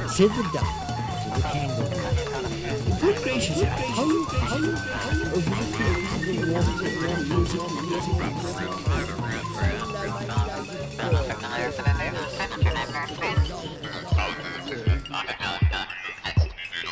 said the duck to the kangaroo. Good gracious, how you over the field having music. I'm not familiar for the name.